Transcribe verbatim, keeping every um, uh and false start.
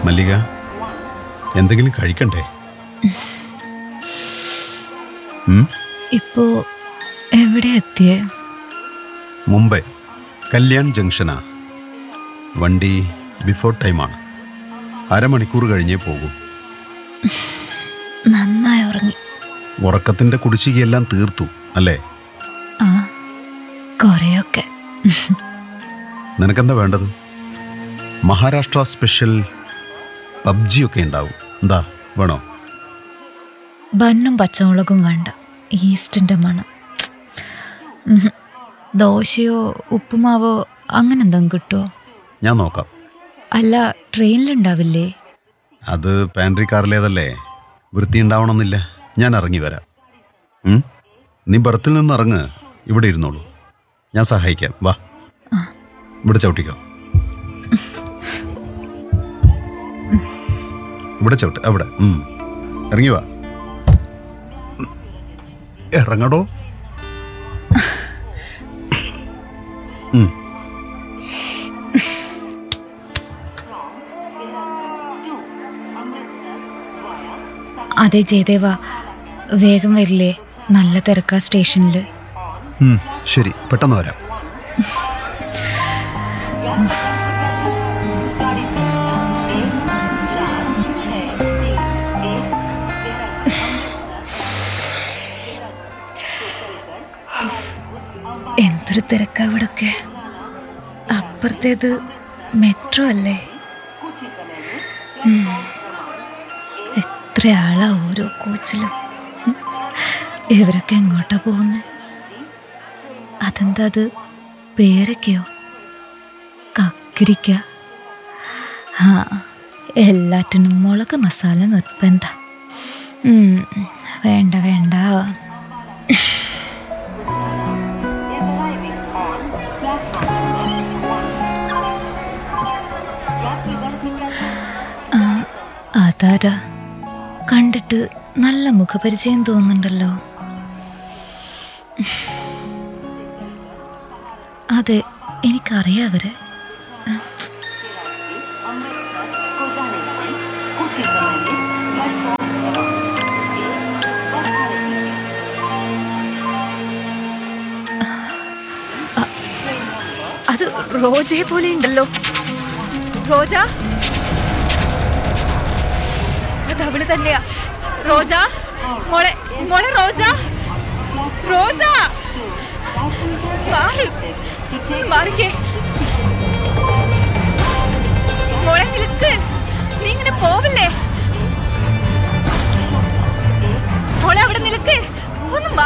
മല്ലിക, എന്തെങ്കിലും കഴിക്കണ്ടേ? ഇപ്പോ എവിടെ എത്തിയേ? മുംബൈ കല്യാൺ ജംഗ്ഷനാ. വണ്ടി ബിഫോർ ടൈമാണ്. അരമണിക്കൂർ കഴിഞ്ഞേ പോകും. നന്നായി ഉറങ്ങി. ഉറക്കത്തിന്റെ കുടിശ്ശികയെല്ലാം തീർത്തു അല്ലേ? ആ, കുറെയൊക്കെ. നിനക്കെന്താ വേണ്ടത്? മഹാരാഷ്ട്ര സ്പെഷ്യൽ പബ്ജിയൊക്കെ ഉണ്ടാവും. എന്താ വേണോ? ബന്നും പച്ചമുളകും വേണ്ട, ഈസ്റ്റിൻ്റെ മണം. ദോശയോ ഉപ്പുമാവോ അങ്ങനെ എന്തെങ്കിലും കിട്ടുമോ? ഞാൻ നോക്കാം. അല്ല, ട്രെയിനിലുണ്ടാവില്ലേ? അത് പാൻട്രി കാറിലേതല്ലേ, വൃത്തി ഉണ്ടാവണമെന്നില്ല. ഞാൻ ഇറങ്ങി വരാം. നീ ബർത്തിൽ നിന്ന് ഇറങ്ങ്, ഇവിടെ ഇരുന്നോളൂ. ഞാൻ സഹായിക്കാം. വാ, ഇവിടെ ചവിട്ടിക്കോ. ഇവിടെ ചവിട്ട്, അവിടെ. ഇറങ്ങി വാ. ഇറങ്ങടോ. അതെ ജയദേവ, വേഗം വരില്ലേ? നല്ല തിരക്കാ സ്റ്റേഷനിൽ. ശരി, പെട്ടെന്ന് വരാം. എന്തൊരു തിരക്കാ ഇവിടൊക്കെ. അപ്പുറത്തേത് മെട്രോ അല്ലേ? എത്ര ആളാ ഓരോ കോച്ചിലും. ഇവരൊക്കെ എങ്ങോട്ടാ പോകുന്നത്? അതെന്താ, അത് പേരൊക്കെയോ? കക്കിരിക്ക? ആ, എല്ലാറ്റിനും മുളക് മസാല നിർബന്ധ. വേണ്ട വേണ്ട. അതാരാ? കണ്ടിട്ട് നല്ല മുഖപരിചയം തോന്നുന്നുണ്ടല്ലോ. അതെ, എനിക്കറിയാം അവരെ. അത് റോജയെ പോലെ ഉണ്ടല്ലോ. റോജ, അതവള് തന്നെയാ. റോജ, മോളെ മോളെ റോജ, റോജ മാറി, മാറിക്കേ. മോളെ നിൽക്ക്, നീ ഇങ്ങനെ പോവില്ലേ? മോളെ അവിടെ നിൽക്ക്, ഒന്ന്